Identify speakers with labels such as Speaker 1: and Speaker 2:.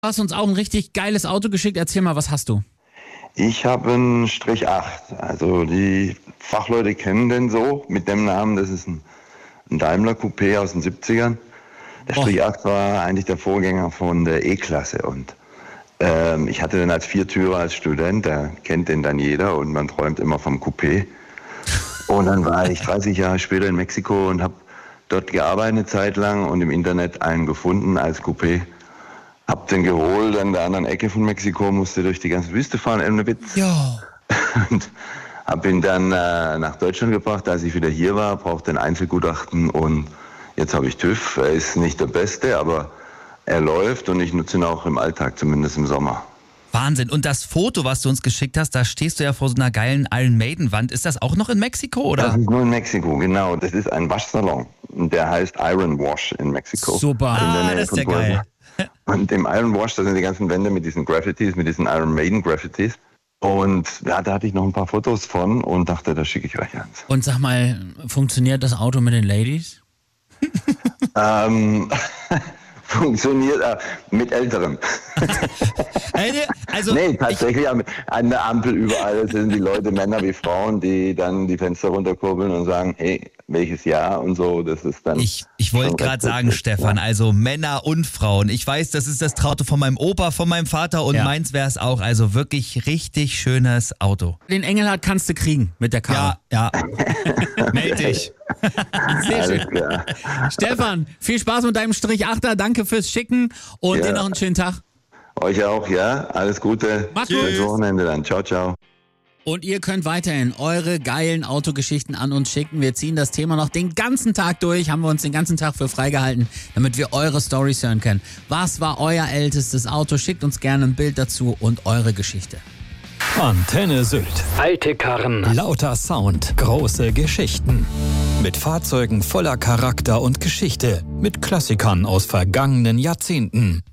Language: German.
Speaker 1: Du hast uns auch ein richtig geiles Auto geschickt. Erzähl mal, was hast du?
Speaker 2: Ich habe einen Strich 8. Also die Fachleute kennen den so mit dem Namen. Das ist ein Daimler Coupé aus den 70ern. Der Strich 8 war eigentlich der Vorgänger von der E-Klasse. Und ich hatte den als Viertürer als Student. Da kennt den dann jeder und man träumt immer vom Coupé. Und dann war ich 30 Jahre später in Mexiko und habe dort gearbeitet eine Zeit lang und im Internet einen gefunden als Coupé. Hab den geholt an der anderen Ecke von Mexiko, musste durch die ganze Wüste fahren, ohne Witz.
Speaker 1: Ja.
Speaker 2: Und hab ihn dann nach Deutschland gebracht, als ich wieder hier war, brauchte ein Einzelgutachten und jetzt habe ich TÜV. Er ist nicht der Beste, aber er läuft und ich nutze ihn auch im Alltag, zumindest im Sommer.
Speaker 1: Wahnsinn. Und das Foto, was du uns geschickt hast, da stehst du ja vor so einer geilen Iron Maiden Wand. Ist das auch noch in Mexiko, oder?
Speaker 2: Das ist nur in Mexiko, genau. Das ist ein Waschsalon. Der heißt Iron Wash in Mexiko.
Speaker 1: Super.
Speaker 2: Das ist ja geil. Und im Iron Wash, da sind die ganzen Wände mit diesen Graffitis, mit diesen Iron Maiden Graffitis. Und ja, da hatte ich noch ein paar Fotos von und dachte, das schicke ich euch eins.
Speaker 1: Und sag mal, funktioniert das Auto mit den Ladies?
Speaker 2: Funktioniert mit Älteren.
Speaker 1: Also
Speaker 2: nee, tatsächlich an der Ampel überall sind die Leute, Männer wie Frauen, die dann die Fenster runterkurbeln und sagen, hey, welches Jahr und so, das ist dann...
Speaker 1: Ich wollte gerade sagen, Stefan, also Männer und Frauen. Ich weiß, das ist das Traute von meinem Opa, von meinem Vater und meins wäre es auch. Also wirklich richtig schönes Auto. Den Engelhardt kannst du kriegen mit der Karre. Ja. Meld dich. Sehr schön. Klar. Stefan, viel Spaß mit deinem Strich 8er. Danke fürs Schicken und dir noch einen schönen Tag.
Speaker 2: Euch auch, ja. Alles Gute.
Speaker 1: Mach's gut.
Speaker 2: Schönes Wochenende dann. Ciao, ciao.
Speaker 1: Und ihr könnt weiterhin eure geilen Autogeschichten an uns schicken. Wir ziehen das Thema noch den ganzen Tag durch. Haben wir uns den ganzen Tag für freigehalten, damit wir eure Storys hören können. Was war euer ältestes Auto? Schickt uns gerne ein Bild dazu und eure Geschichte.
Speaker 3: Antenne Sylt. Alte Karren. Lauter Sound. Große Geschichten. Mit Fahrzeugen voller Charakter und Geschichte. Mit Klassikern aus vergangenen Jahrzehnten.